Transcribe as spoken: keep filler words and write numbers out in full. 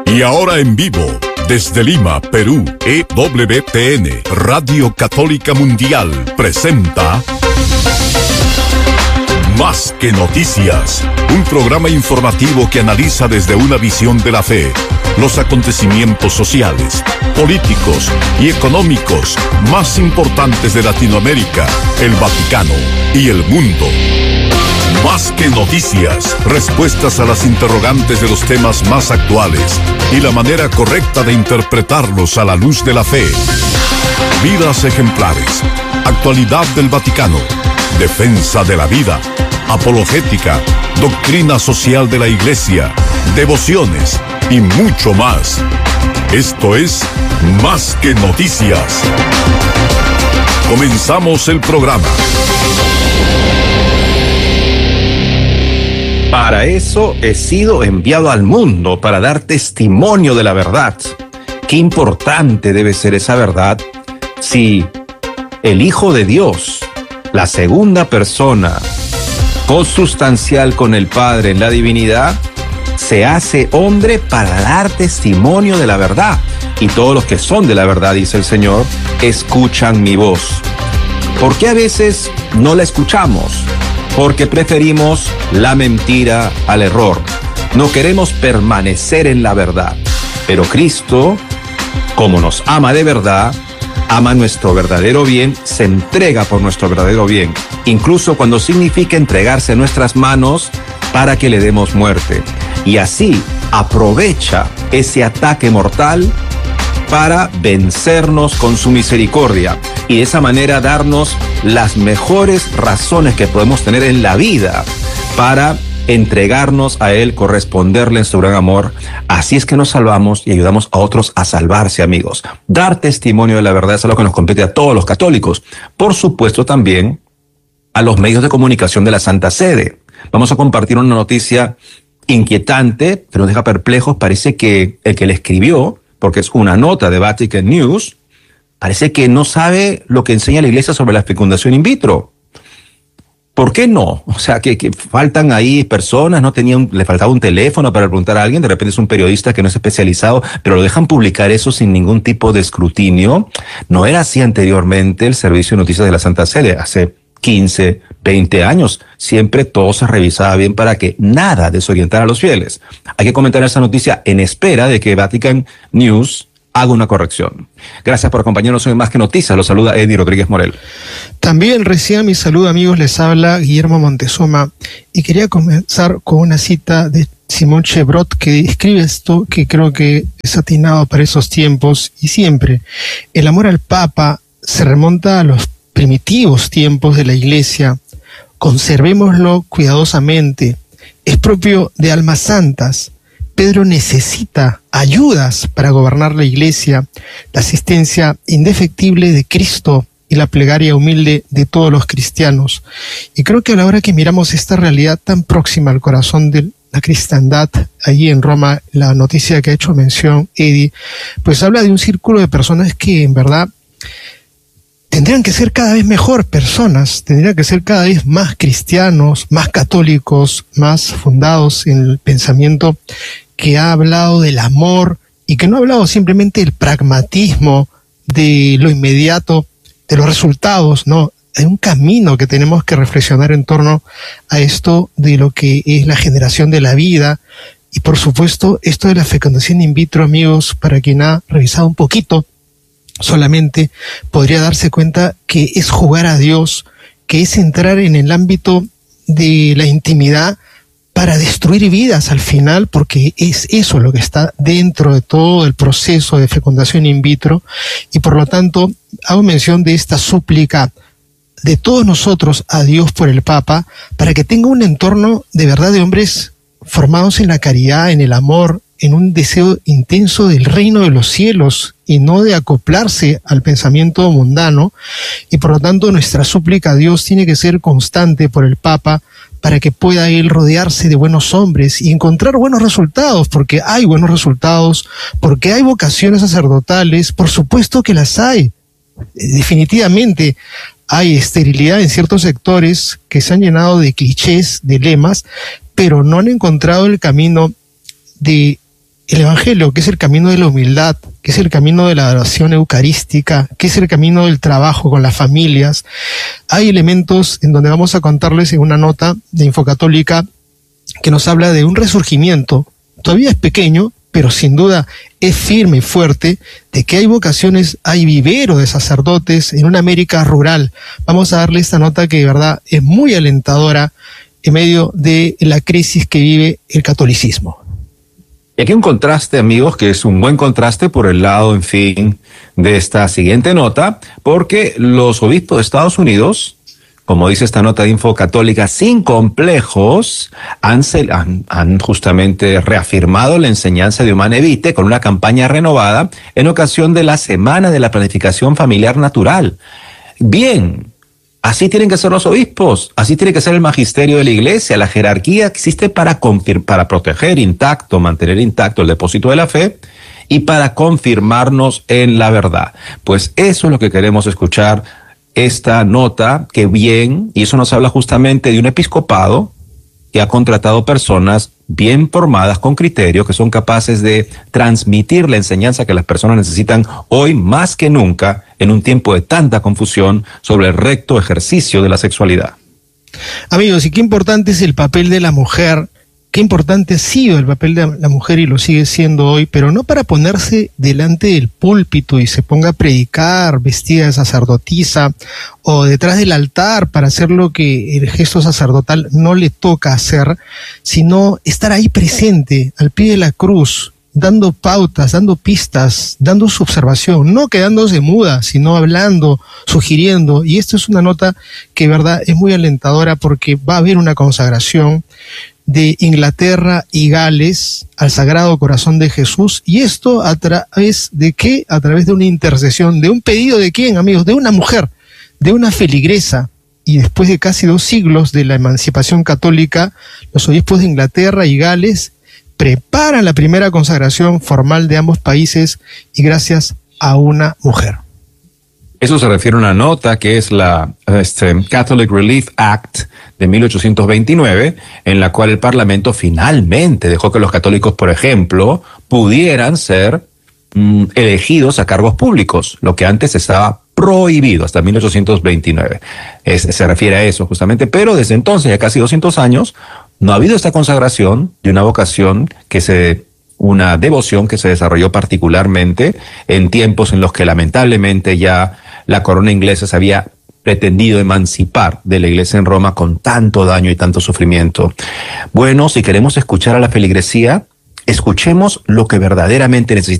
Y ahora en vivo, desde Lima, Perú, E W T N, Radio Católica Mundial, presenta Más que Noticias, un programa informativo que analiza desde una visión de la fe los acontecimientos sociales, políticos y económicos más importantes de Latinoamérica, el Vaticano y el mundo. Más que noticias, respuestas a las interrogantes de los temas más actuales y la manera correcta de interpretarlos a la luz de la fe. Vidas ejemplares, actualidad del Vaticano, defensa de la vida, apologética, doctrina social de la Iglesia, devociones y mucho más. Esto es Más que Noticias. Comenzamos el programa. Para eso he sido enviado al mundo, para dar testimonio de la verdad. Qué importante debe ser esa verdad si el Hijo de Dios, la segunda persona, consustancial con el Padre en la divinidad, se hace hombre para dar testimonio de la verdad. Y todos los que son de la verdad, dice el Señor, escuchan mi voz. ¿Por qué a veces no la escuchamos? Porque preferimos la mentira al error. No queremos permanecer en la verdad. Pero Cristo, como nos ama de verdad, ama nuestro verdadero bien, se entrega por nuestro verdadero bien, incluso cuando significa entregarse en nuestras manos para que le demos muerte. Y así aprovecha ese ataque mortal para vencernos con su misericordia y de esa manera darnos las mejores razones que podemos tener en la vida para entregarnos a Él, corresponderle en su gran amor. Así es que nos salvamos y ayudamos a otros a salvarse, amigos. Dar testimonio de la verdad es algo que nos compete a todos los católicos. Por supuesto, también a los medios de comunicación de la Santa Sede. Vamos a compartir una noticia inquietante que nos deja perplejos. Parece que el que le escribió, porque es una nota de Vatican News, parece que no sabe lo que enseña la Iglesia sobre la fecundación in vitro. ¿Por qué no? O sea, que, que faltan ahí personas, no tenían, le faltaba un teléfono para preguntar a alguien, de repente es un periodista que no es especializado, pero lo dejan publicar eso sin ningún tipo de escrutinio. No era así anteriormente el Servicio de Noticias de la Santa Sede, hace quince, veinte años. Siempre todo se revisaba bien para que nada desorientara a los fieles. Hay que comentar esa noticia en espera de que Vatican News haga una corrección. Gracias por acompañarnos en Más que Noticias. Los saluda Eddie Rodríguez Morel. También reciban mi saludo, amigos. Les habla Guillermo Montezuma y quería comenzar con una cita de Simón Chebrot, que escribe esto que creo que es atinado para esos tiempos y siempre. El amor al Papa se remonta a los primitivos tiempos de la Iglesia. Conservémoslo cuidadosamente. Es propio de almas santas. Pedro necesita ayudas para gobernar la Iglesia, la asistencia indefectible de Cristo y la plegaria humilde de todos los cristianos. Y creo que a la hora que miramos esta realidad tan próxima al corazón de la cristiandad, allí en Roma, la noticia que ha hecho mención Eddie, pues habla de un círculo de personas que en verdad tendrían que ser cada vez mejor personas, tendrían que ser cada vez más cristianos, más católicos, más fundados en el pensamiento que ha hablado del amor y que no ha hablado simplemente del pragmatismo, de lo inmediato, de los resultados, no. Hay un camino que tenemos que reflexionar en torno a esto de lo que es la generación de la vida y, por supuesto, esto de la fecundación in vitro, amigos, para quien ha revisado un poquito, solamente podría darse cuenta que es jugar a Dios, que es entrar en el ámbito de la intimidad para destruir vidas al final, porque es eso lo que está dentro de todo el proceso de fecundación in vitro. Y por lo tanto hago mención de esta súplica de todos nosotros a Dios por el Papa, para que tenga un entorno de verdad de hombres formados en la caridad, en el amor, en un deseo intenso del reino de los cielos y no de acoplarse al pensamiento mundano. Y por lo tanto nuestra súplica a Dios tiene que ser constante por el Papa, para que pueda él rodearse de buenos hombres y encontrar buenos resultados, porque hay buenos resultados, porque hay vocaciones sacerdotales, por supuesto que las hay. Definitivamente hay esterilidad en ciertos sectores que se han llenado de clichés, de lemas, pero no han encontrado el camino de el Evangelio, que es el camino de la humildad, que es el camino de la adoración eucarística, que es el camino del trabajo con las familias. Hay elementos en donde vamos a contarles en una nota de Infocatólica que nos habla de un resurgimiento. Todavía es pequeño, pero sin duda es firme y fuerte, de que hay vocaciones, hay vivero de sacerdotes en una América rural. Vamos a darle esta nota que de verdad es muy alentadora en medio de la crisis que vive el catolicismo. Y aquí un contraste, amigos, que es un buen contraste por el lado, en fin, de esta siguiente nota, porque los obispos de Estados Unidos, como dice esta nota de Infocatólica, sin complejos, han, han, han justamente reafirmado la enseñanza de Humanae Vitae con una campaña renovada en ocasión de la Semana de la Planificación Familiar Natural. Bien, así tienen que ser los obispos, así tiene que ser el magisterio de la Iglesia. La jerarquía existe para, confir- para proteger intacto, mantener intacto el depósito de la fe y para confirmarnos en la verdad. Pues eso es lo que queremos escuchar. Esta nota, que bien, y eso nos habla justamente de un episcopado que ha contratado personas bien formadas, con criterio, que son capaces de transmitir la enseñanza que las personas necesitan hoy más que nunca, en un tiempo de tanta confusión sobre el recto ejercicio de la sexualidad. Amigos, y qué importante es el papel de la mujer. Qué importante ha sido el papel de la mujer y lo sigue siendo hoy, pero no para ponerse delante del púlpito y se ponga a predicar vestida de sacerdotisa o detrás del altar para hacer lo que el gesto sacerdotal no le toca hacer, sino estar ahí presente, al pie de la cruz, dando pautas, dando pistas, dando su observación, no quedándose muda, sino hablando, sugiriendo. Y esto es una nota que, verdad, es muy alentadora porque va a haber una consagración de Inglaterra y Gales al Sagrado Corazón de Jesús, y esto a través de qué, a través de una intercesión, de un pedido de quién, amigos, de una mujer, de una feligresa. Y después de casi dos siglos de la emancipación católica, los obispos de Inglaterra y Gales preparan la primera consagración formal de ambos países, y gracias a una mujer. Eso se refiere a una nota que es la este, Catholic Relief Act de mil ochocientos veintinueve, en la cual el Parlamento finalmente dejó que los católicos, por ejemplo, pudieran ser mm, elegidos a cargos públicos, lo que antes estaba prohibido hasta mil ochocientos veintinueve. Es, se refiere a eso justamente, pero desde entonces, ya casi doscientos años, no ha habido esta consagración de una vocación que se... una devoción que se desarrolló particularmente en tiempos en los que lamentablemente ya la corona inglesa se había pretendido emancipar de la iglesia en Roma con tanto daño y tanto sufrimiento. Bueno, si queremos escuchar a la feligresía, escuchemos lo que verdaderamente necesitamos.